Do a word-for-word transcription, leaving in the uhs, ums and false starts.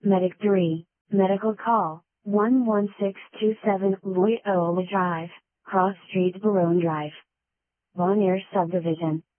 Medic three, medical call, one one six two seven Loyola Drive, Cross Street Barone Drive. Bon Air Subdivision.